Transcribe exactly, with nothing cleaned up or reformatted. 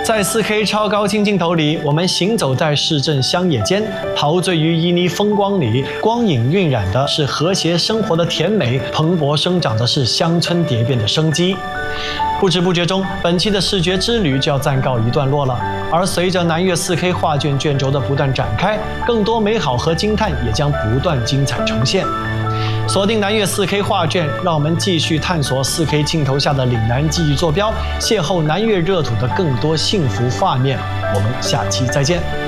在 四K 超高清镜头里，我们行走在市镇乡野间，陶醉于旖旎风光里，光影晕染的是和谐生活的甜美，蓬勃生长的是乡村蝶变的生机。不知不觉中，本期的视觉之旅就要暂告一段落了。而随着南粤 四K 画卷卷轴的不断展开，更多美好和惊叹也将不断精彩重现。锁定南粤 四K 画卷，让我们继续探索 四K 镜头下的岭南记忆坐标，邂逅南粤热土的更多幸福画面。我们下期再见。